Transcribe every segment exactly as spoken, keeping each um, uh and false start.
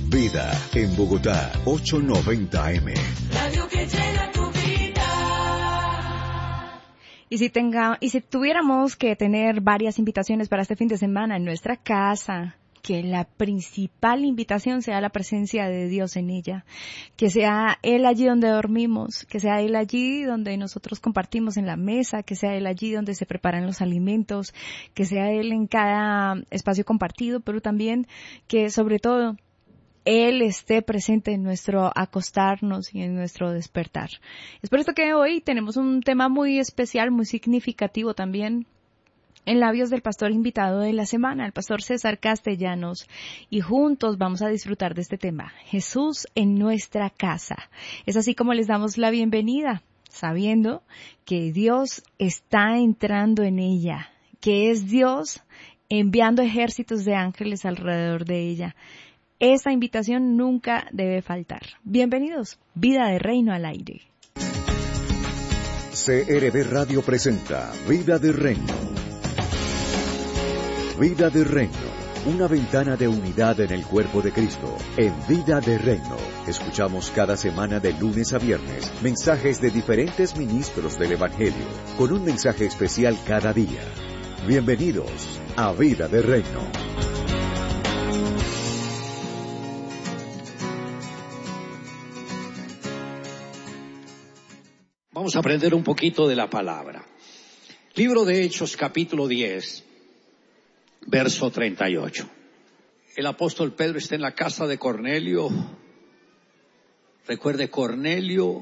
Vida en Bogotá, ochocientos noventa eme. Radio que llena tu vida. Y si tenga, y si tuviéramos que tener varias invitaciones para este fin de semana en nuestra casa, que la principal invitación sea la presencia de Dios en ella, que sea Él allí donde dormimos, que sea Él allí donde nosotros compartimos en la mesa, que sea Él allí donde se preparan los alimentos, que sea Él en cada espacio compartido, pero también que sobre todo Él esté presente en nuestro acostarnos y en nuestro despertar. Es por esto que hoy tenemos un tema muy especial, muy significativo también, en labios del pastor invitado de la semana, el pastor César Castellanos, y juntos vamos a disfrutar de este tema, Jesús en nuestra casa. Es así como les damos la bienvenida, sabiendo que Dios está entrando en ella, que es Dios enviando ejércitos de ángeles alrededor de ella. Esa invitación nunca debe faltar. Bienvenidos, Vida de Reino al aire. C R B Radio presenta Vida de Reino. Vida de Reino, una ventana de unidad en el cuerpo de Cristo. En Vida de Reino, escuchamos cada semana de lunes a viernes mensajes de diferentes ministros del Evangelio, con un mensaje especial cada día. Bienvenidos a Vida de Reino. Vamos a aprender un poquito de la palabra. Libro de Hechos, capítulo diez. Verso treinta y ocho. El apóstol Pedro está en la casa de Cornelio. Recuerde, Cornelio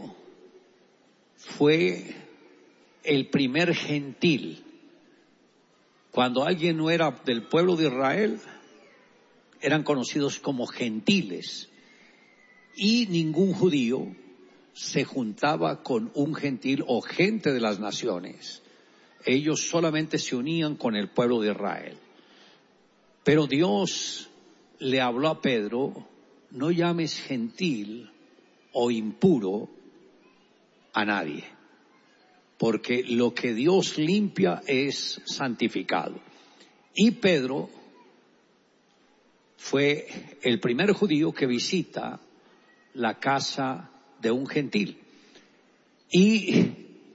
fue el primer gentil. Cuando alguien no era del pueblo de Israel, eran conocidos como gentiles. Y ningún judío se juntaba con un gentil o gente de las naciones. Ellos solamente se unían con el pueblo de Israel. Pero Dios le habló a Pedro, no llames gentil o impuro a nadie, porque lo que Dios limpia es santificado. Y Pedro fue el primer judío que visita la casa de un gentil. Y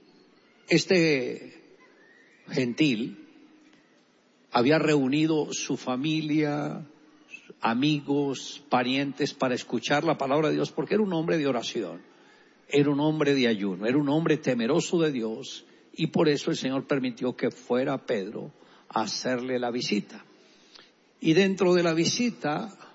este gentil había reunido su familia, amigos, parientes para escuchar la palabra de Dios, porque era un hombre de oración, era un hombre de ayuno, era un hombre temeroso de Dios, y por eso el Señor permitió que fuera Pedro a hacerle la visita. Y dentro de la visita